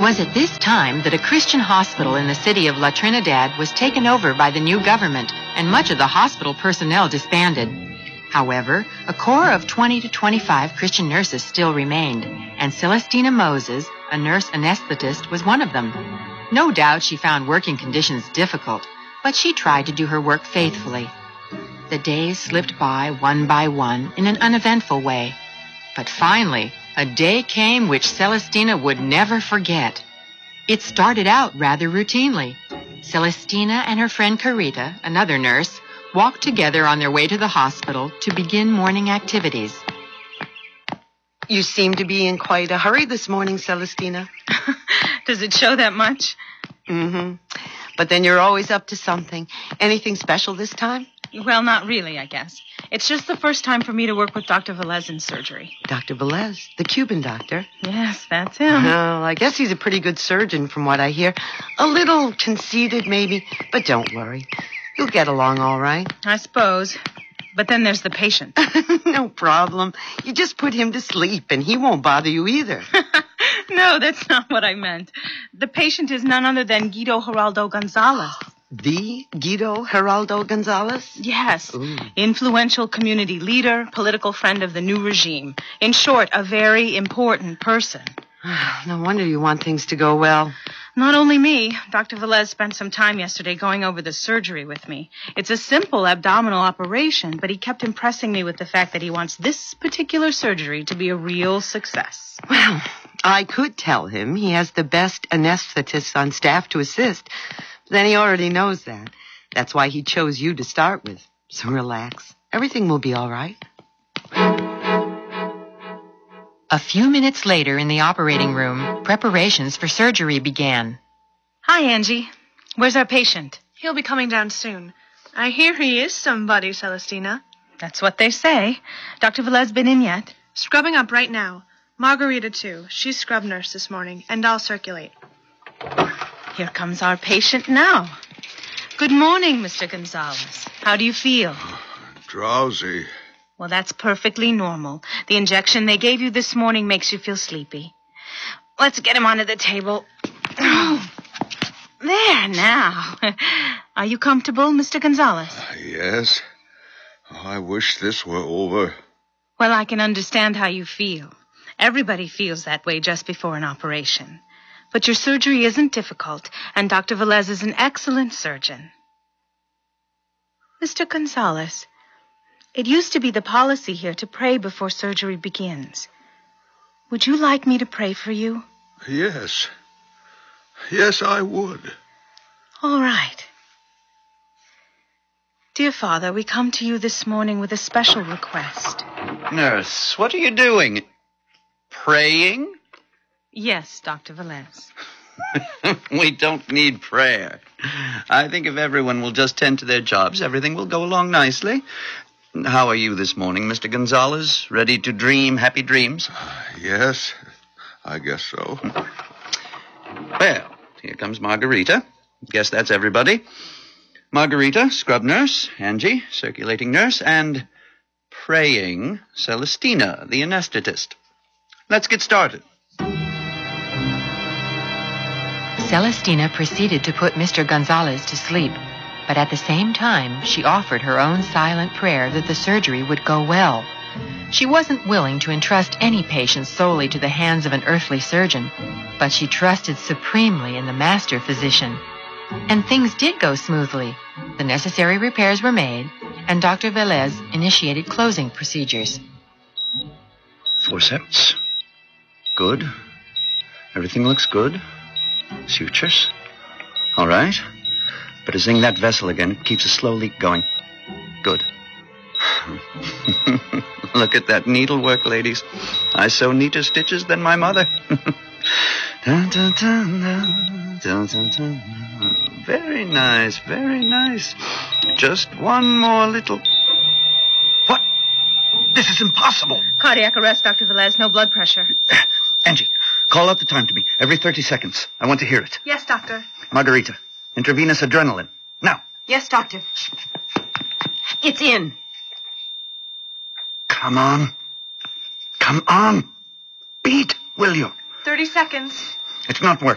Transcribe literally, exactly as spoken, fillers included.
was at this time that a Christian hospital in the city of La Trinidad was taken over by the new government, and much of the hospital personnel disbanded. However, a core of twenty to twenty-five Christian nurses still remained, and Celestina Moses, a nurse anesthetist, was one of them. No doubt she found working conditions difficult, but she tried to do her work faithfully. The days slipped by one by one in an uneventful way. But finally, a day came which Celestina would never forget. It started out rather routinely. Celestina and her friend Carita, another nurse, walked together on their way to the hospital to begin morning activities. You seem to be in quite a hurry this morning, Celestina. Does it show that much? Mm-hmm. But then you're always up to something. Anything special this time? Well, not really, I guess. It's just the first time for me to work with Doctor Velez in surgery. Doctor Velez, the Cuban doctor? Yes, that's him. Well, I guess he's a pretty good surgeon from what I hear. A little conceited, maybe, but don't worry. You'll get along all right. I suppose. But then there's the patient. No problem. You just put him to sleep, and he won't bother you either. No, that's not what I meant. The patient is none other than Guido Geraldo Gonzalez. The Guido Geraldo Gonzalez? Yes. Ooh. Influential community leader, political friend of the new regime. In short, a very important person. No wonder you want things to go well. Not only me. Doctor Velez spent some time yesterday going over the surgery with me. It's a simple abdominal operation, but he kept impressing me with the fact that he wants this particular surgery to be a real success. Well, I could tell him he has the best anesthetists on staff to assist. Then he already knows that. That's why he chose you to start with. So relax. Everything will be all right. A few minutes later in the operating room, preparations for surgery began. Hi, Angie. Where's our patient? He'll be coming down soon. I hear he is somebody, Celestina. That's what they say. Doctor Velez been in yet? Scrubbing up right now. Margarita, too. She's scrub nurse this morning, and I'll circulate. Here comes our patient now. Good morning, Mister Gonzalez. How do you feel? Drowsy. Well, that's perfectly normal. The injection they gave you this morning makes you feel sleepy. Let's get him onto the table. Oh, there now. Are you comfortable, Mister Gonzalez? Uh, yes. Oh, I wish this were over. Well, I can understand how you feel. Everybody feels that way just before an operation. But your surgery isn't difficult, and Doctor Velez is an excellent surgeon. Mister Gonzalez, it used to be the policy here to pray before surgery begins. Would you like me to pray for you? Yes. Yes, I would. All right. Dear Father, we come to you this morning with a special request. Nurse, what are you doing? Praying? Yes, Doctor Velez. We don't need prayer. I think if everyone will just tend to their jobs, everything will go along nicely. How are you this morning, Mister Gonzalez? Ready to dream happy dreams? Uh, yes, I guess so. Well, here comes Margarita. Guess that's everybody. Margarita, scrub nurse. Angie, circulating nurse. And praying Celestina, the anesthetist. Let's get started. Celestina proceeded to put Mister Gonzalez to sleep, but at the same time, she offered her own silent prayer that the surgery would go well. She wasn't willing to entrust any patient solely to the hands of an earthly surgeon, but she trusted supremely in the master physician. And things did go smoothly. The necessary repairs were made, and Doctor Velez initiated closing procedures. Forceps. Good. Everything looks good. Sutures. All right. Better zing that vessel again. It keeps a slow leak going. Good. Look at that needlework, ladies. I sew neater stitches than my mother. Dun, dun, dun, dun, dun, dun, dun. Very nice, very nice. Just one more little... What? This is impossible. Cardiac arrest, Doctor Velez. No blood pressure. Angie, call out the time to me. Every thirty seconds. I want to hear it. Yes, doctor. Margarita, intravenous adrenaline. Now. Yes, doctor. It's in. Come on. Come on. Beat, will you? Thirty seconds. It's not working.